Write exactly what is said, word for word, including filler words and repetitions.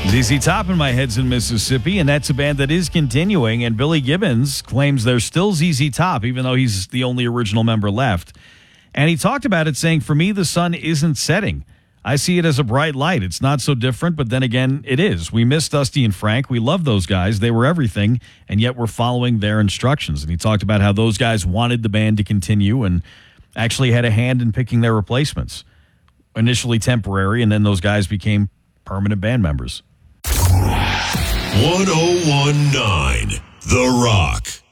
Z Z Top in My Head's in Mississippi, and that's a band that is continuing, and Billy Gibbons claims they're still Z Z Top, even though he's the only original member left. And he talked about it saying, for me, the sun isn't setting. I see it as a bright light. It's not so different, but then again, it is. We miss Dusty and Frank. We love those guys. They were everything, and yet we're following their instructions. And he talked about how those guys wanted the band to continue and actually had a hand in picking their replacements. Initially temporary, and then those guys became permanent band members. one oh one point nine The Rock.